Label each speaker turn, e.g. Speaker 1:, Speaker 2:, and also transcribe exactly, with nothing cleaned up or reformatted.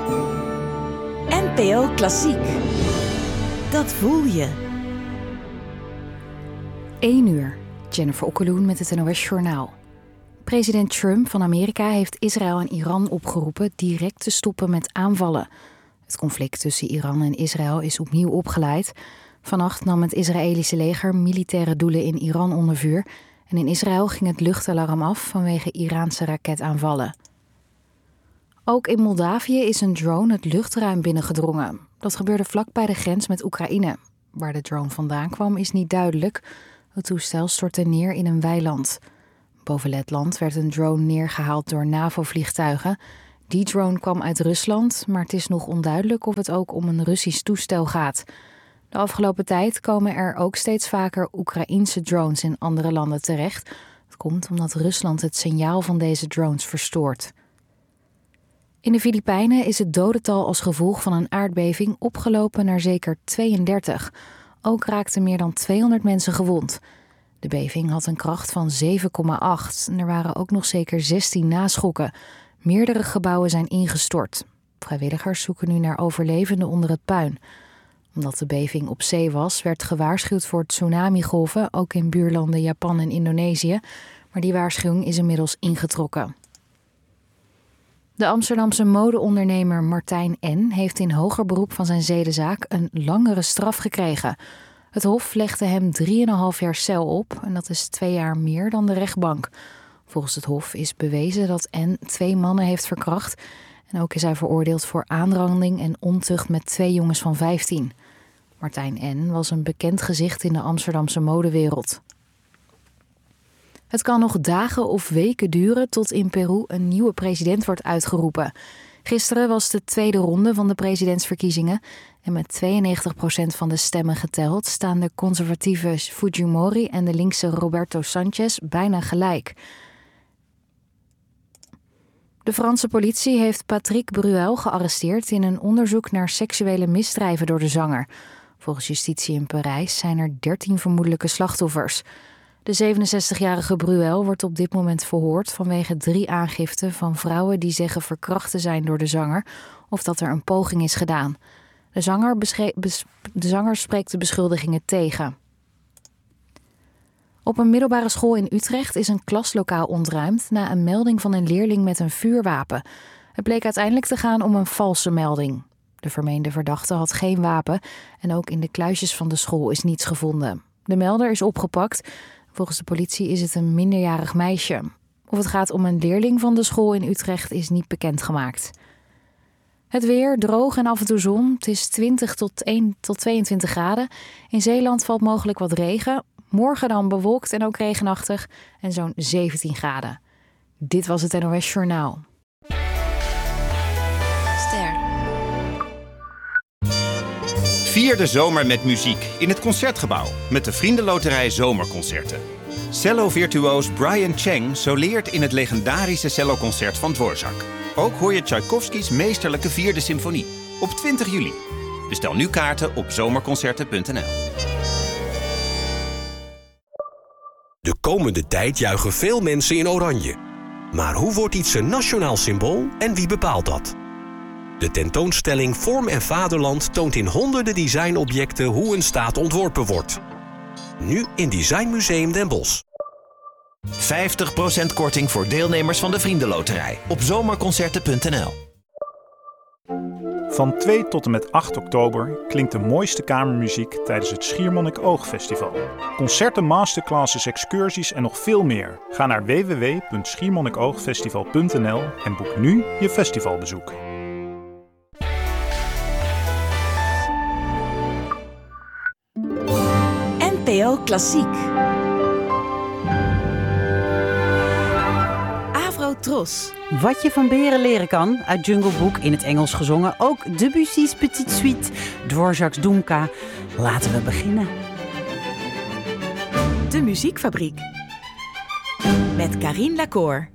Speaker 1: N P O Klassiek. Dat voel je.
Speaker 2: één uur. Jennifer Okkeloen met het N O S Journaal. President Trump van Amerika heeft Israël en Iran opgeroepen direct te stoppen met aanvallen. Het conflict tussen Iran en Israël is opnieuw opgeleid. Vannacht nam het Israëlische leger militaire doelen in Iran onder vuur. En in Israël ging het luchtalarm af vanwege Iraanse raketaanvallen. Ook in Moldavië is een drone het luchtruim binnengedrongen. Dat gebeurde vlak bij de grens met Oekraïne. Waar de drone vandaan kwam is niet duidelijk. Het toestel stortte neer in een weiland. Boven Letland werd een drone neergehaald door NAVO-vliegtuigen. Die drone kwam uit Rusland, maar het is nog onduidelijk of het ook om een Russisch toestel gaat. De afgelopen tijd komen er ook steeds vaker Oekraïense drones in andere landen terecht. Het komt omdat Rusland het signaal van deze drones verstoort. In de Filipijnen is het dodental als gevolg van een aardbeving opgelopen naar zeker tweeëndertig. Ook raakten meer dan tweehonderd mensen gewond. De beving had een kracht van zeven komma acht en er waren ook nog zeker zestien naschokken. Meerdere gebouwen zijn ingestort. Vrijwilligers zoeken nu naar overlevenden onder het puin. Omdat de beving op zee was, werd gewaarschuwd voor tsunamigolven, ook in buurlanden Japan en Indonesië. Maar die waarschuwing is inmiddels ingetrokken. De Amsterdamse modeondernemer Martijn N. heeft in hoger beroep van zijn zedenzaak een langere straf gekregen. Het Hof legde hem drieënhalf jaar cel op en dat is twee jaar meer dan de rechtbank. Volgens het Hof is bewezen dat N. twee mannen heeft verkracht. En ook is hij veroordeeld voor aanranding en ontucht met twee jongens van vijftien. Martijn N. was een bekend gezicht in de Amsterdamse modewereld. Het kan nog dagen of weken duren tot in Peru een nieuwe president wordt uitgeroepen. Gisteren was de tweede ronde van de presidentsverkiezingen. En met tweeënnegentig procent van de stemmen geteld staan de conservatieve Fujimori en de linkse Roberto Sanchez bijna gelijk. De Franse politie heeft Patrick Bruel gearresteerd in een onderzoek naar seksuele misdrijven door de zanger. Volgens justitie in Parijs zijn er dertien vermoedelijke slachtoffers. De zevenenzestigjarige Bruel wordt op dit moment verhoord vanwege drie aangiften van vrouwen die zeggen verkracht te zijn door de zanger of dat er een poging is gedaan. De zanger, beschre- bes- de zanger spreekt de beschuldigingen tegen. Op een middelbare school in Utrecht is een klaslokaal ontruimd na een melding van een leerling met een vuurwapen. Het bleek uiteindelijk te gaan om een valse melding. De vermeende verdachte had geen wapen en ook in de kluisjes van de school is niets gevonden. De melder is opgepakt. Volgens de politie is het een minderjarig meisje. Of het gaat om een leerling van de school in Utrecht is niet bekendgemaakt. Het weer, droog en af en toe zon. Het is twintig tot één tot tweeëntwintig graden. In Zeeland valt mogelijk wat regen. Morgen dan bewolkt en ook regenachtig en zo'n zeventien graden. Dit was het N O S Journaal.
Speaker 1: Ster.
Speaker 3: Vier de zomer met muziek in het Concertgebouw met de Vriendenloterij Zomerconcerten. Cello-virtuoos Brian Cheng soleert in het legendarische celloconcert van Dvorak. Ook hoor je Tchaikovskys meesterlijke vierde symfonie op twintig juli. Bestel nu kaarten op zomerconcerten punt n l.
Speaker 4: De komende tijd juichen veel mensen in oranje. Maar hoe wordt iets een nationaal symbool en wie bepaalt dat? De tentoonstelling Vorm en Vaderland toont in honderden designobjecten hoe een staat ontworpen wordt. Nu in Designmuseum Den Bosch.
Speaker 5: vijftig procent korting voor deelnemers van de Vriendenloterij op zomerconcerten punt n l.
Speaker 6: Van twee tot en met acht oktober klinkt de mooiste kamermuziek tijdens het Schiermonnikoog-festival. Concerten, masterclasses, excursies en nog veel meer. Ga naar w w w punt schiermonnikoogfestival punt n l en boek nu je festivalbezoek.
Speaker 1: N P O Klassiek. Avro Tros.
Speaker 7: Wat je van beren leren kan, uit Jungle Book in het Engels gezongen. Ook Debussy's Petite Suite, Dvorak's Dumka. Laten we beginnen.
Speaker 1: De Muziekfabriek. Met Carine Lacour.